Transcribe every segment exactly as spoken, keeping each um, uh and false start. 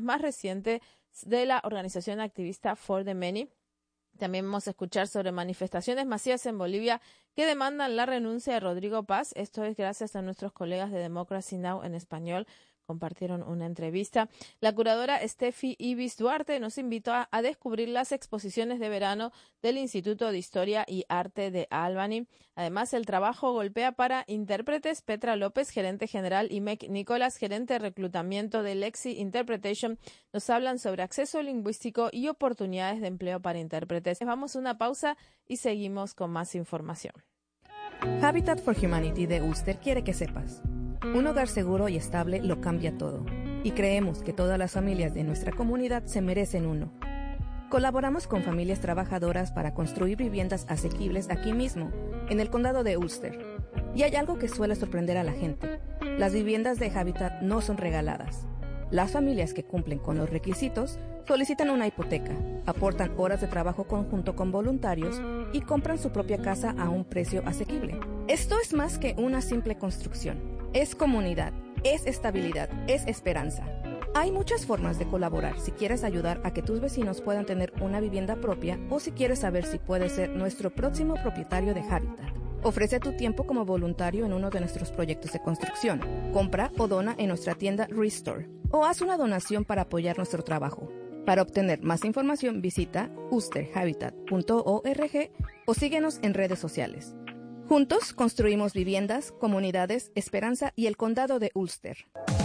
más recientes de la organización activista For the Many. También vamos a escuchar sobre manifestaciones masivas en Bolivia que demandan la renuncia de Rodrigo Paz. Esto es gracias a nuestros colegas de Democracy Now! En español. Compartieron una entrevista. La curadora Steffi Ibis Duarte nos invitó a, a descubrir las exposiciones de verano del Instituto de Historia y Arte de Albany. Además, el trabajo golpea para intérpretes. Petra López, gerente general, y Meg Nicolás, gerente de reclutamiento de Lexi Interpretation, nos hablan sobre acceso lingüístico y oportunidades de empleo para intérpretes. Vamos a una pausa y seguimos con más información. Habitat for Humanity de Ulster quiere que sepas: un hogar seguro y estable lo cambia todo, y creemos que todas las familias de nuestra comunidad se merecen uno. Colaboramos con familias trabajadoras para construir viviendas asequibles aquí mismo, en el condado de Ulster. Y hay algo que suele sorprender a la gente: las viviendas de Habitat no son regaladas. Las familias que cumplen con los requisitos solicitan una hipoteca, aportan horas de trabajo conjunto con voluntarios y compran su propia casa a un precio asequible. Esto es más que una simple construcción. Es comunidad, es estabilidad, es esperanza. Hay muchas formas de colaborar si quieres ayudar a que tus vecinos puedan tener una vivienda propia o si quieres saber si puedes ser nuestro próximo propietario de Habitat. Ofrece tu tiempo como voluntario en uno de nuestros proyectos de construcción. Compra o dona en nuestra tienda Restore o haz una donación para apoyar nuestro trabajo. Para obtener más información visita ulster habitat punto org o síguenos en redes sociales. Juntos construimos viviendas, comunidades, esperanza y el condado de Ulster.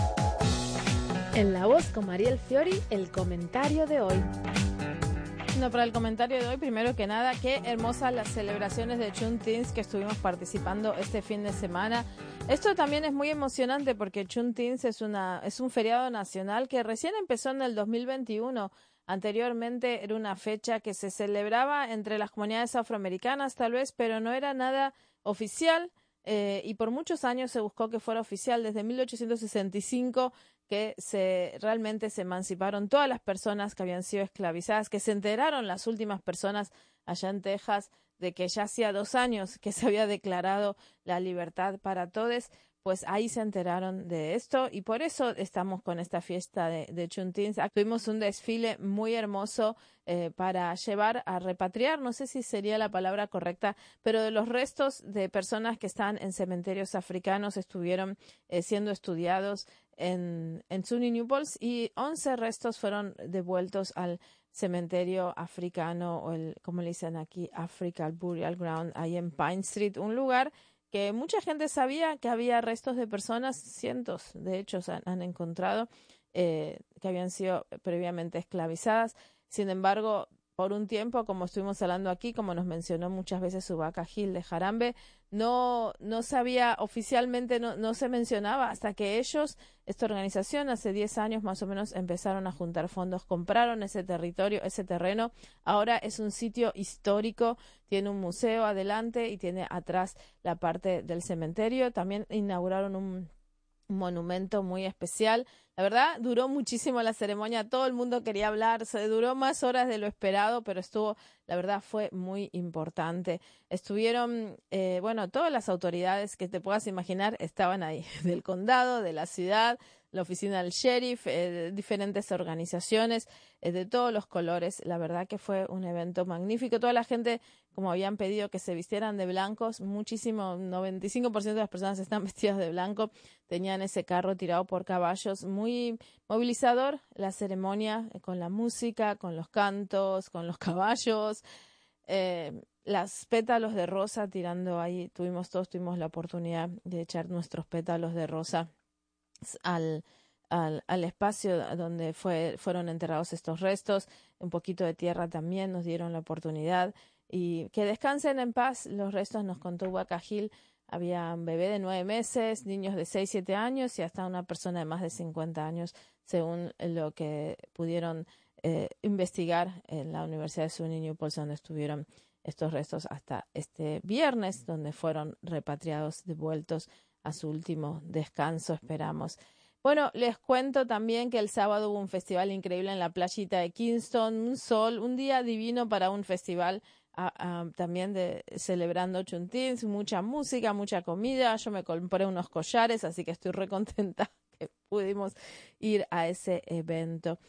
En La Voz con Mariel Fiori, el comentario de hoy. No, para el comentario de hoy, primero que nada, qué hermosas las celebraciones de Juneteenth que estuvimos participando este fin de semana. Esto también es muy emocionante porque Juneteenth es una es un feriado nacional que recién empezó en el dos mil veintiuno. Anteriormente era una fecha que se celebraba entre las comunidades afroamericanas tal vez, pero no era nada oficial eh, y por muchos años se buscó que fuera oficial. Desde mil ochocientos sesenta y cinco que se realmente se emanciparon todas las personas que habían sido esclavizadas, que se enteraron las últimas personas allá en Texas de que ya hacía dos años que se había declarado la libertad para todos. Pues ahí se enteraron de esto y por eso estamos con esta fiesta de, de Juneteenth. Tuvimos un desfile muy hermoso eh, para llevar a repatriar, no sé si sería la palabra correcta, pero de los restos de personas que están en cementerios africanos estuvieron eh, siendo estudiados en, en SUNY New Paltz y once restos fueron devueltos al cementerio africano o el, como le dicen aquí, African Burial Ground, ahí en Pine Street, un lugar que mucha gente sabía que había restos de personas, cientos de hecho han, han encontrado, eh, que habían sido previamente esclavizadas. Sin embargo, por un tiempo, como estuvimos hablando aquí, como nos mencionó muchas veces Subaka Gil de Jarambe, no, no sabía oficialmente, no, no se mencionaba hasta que ellos, esta organización, hace diez años más o menos, empezaron a juntar fondos, compraron ese territorio, ese terreno. Ahora es un sitio histórico, tiene un museo adelante y tiene atrás la parte del cementerio. También inauguraron un un monumento muy especial. La verdad, duró muchísimo la ceremonia, todo el mundo quería hablar, se duró más horas de lo esperado, pero estuvo, la verdad, fue muy importante. Estuvieron, eh, bueno, todas las autoridades que te puedas imaginar estaban ahí, del condado, de la ciudad, la oficina del sheriff, eh, diferentes organizaciones, eh, de todos los colores. La verdad que fue un evento magnífico. Toda la gente, como habían pedido que se vistieran de blancos, muchísimo, noventa y cinco por ciento de las personas están vestidas de blanco, tenían ese carro tirado por caballos, muy movilizador la ceremonia, eh, con la música, con los cantos, con los caballos, eh, las pétalos de rosa tirando ahí. Tuvimos todos, tuvimos la oportunidad de echar nuestros pétalos de rosa al, al, al espacio donde fue, fueron enterrados estos restos. Un poquito de tierra también nos dieron la oportunidad. Y que descansen en paz los restos, nos contó Waka Gil. Había un bebé de nueve meses, niños de seis, siete años y hasta una persona de más de cincuenta años, según lo que pudieron eh, investigar en la Universidad de SUNY New Paltz, donde estuvieron estos restos hasta este viernes, donde fueron repatriados, devueltos a su último descanso, esperamos. Bueno, les cuento también que el sábado hubo un festival increíble en la playita de Kingston, un sol, un día divino para un festival a, a, también de celebrando Juneteenth, mucha música, mucha comida. Yo me compré unos collares, así que estoy re contenta que pudimos ir a ese evento.